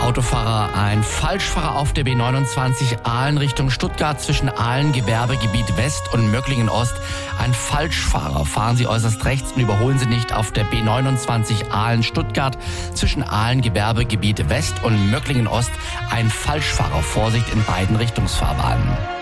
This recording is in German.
Autofahrer, ein Falschfahrer auf der B29 Aalen Richtung Stuttgart zwischen Aalen Gewerbegebiet West und Möcklingen Ost. Ein Falschfahrer. Fahren Sie äußerst rechts und überholen Sie nicht auf der B29 Aalen Stuttgart zwischen Aalen Gewerbegebiet West und Möcklingen Ost. Ein Falschfahrer. Vorsicht in beiden Richtungsfahrbahnen.